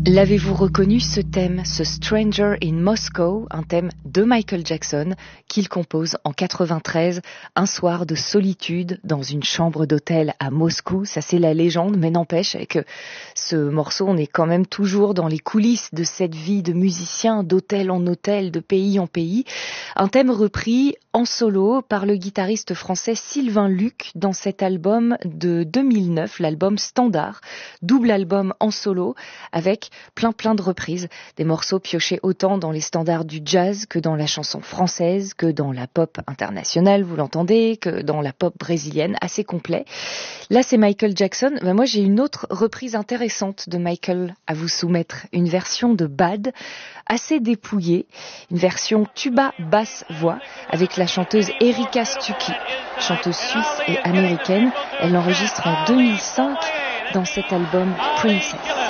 L'avez-vous reconnu, ce thème, ce Stranger in Moscow, un thème de Michael Jackson qu'il compose en 93, un soir de solitude dans une chambre d'hôtel à Moscou. Ça, c'est la légende, mais n'empêche que ce morceau, on est quand même toujours dans les coulisses de cette vie de musicien, d'hôtel en hôtel, de pays en pays. Un thème repris en solo par le guitariste français Sylvain Luc dans cet album de 2009, l'album Standard, double album en solo avec plein de reprises, des morceaux piochés autant dans les standards du jazz que dans la chanson française, que dans la pop internationale, vous l'entendez, que dans la pop brésilienne, assez complet. Là, c'est Michael Jackson. Moi, j'ai une autre reprise intéressante de Michael à vous soumettre, une version de Bad, assez dépouillée, une version tuba basse voix avec la chanteuse Erika Stucki, chanteuse suisse et américaine. Elle l'enregistre en 2005 dans cet album Princess.